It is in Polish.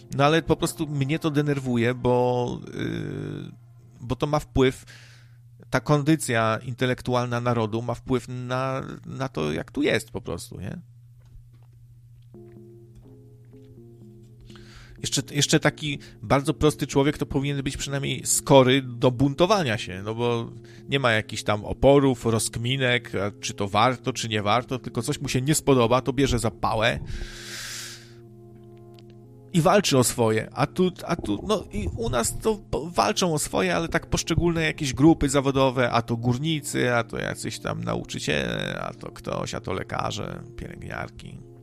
No ale po prostu mnie to denerwuje, bo to ma wpływ, ta kondycja intelektualna narodu ma wpływ na to, jak tu jest po prostu, nie? Jeszcze taki bardzo prosty człowiek to powinien być przynajmniej skory do buntowania się, no bo nie ma jakichś tam oporów, rozkminek, czy to warto, czy nie warto, tylko coś mu się nie spodoba, to bierze za pałę i walczy o swoje, a tu, no i u nas to walczą o swoje, ale tak poszczególne jakieś grupy zawodowe, a to górnicy, a to jacyś tam nauczyciele, a to ktoś, a to lekarze, pielęgniarki.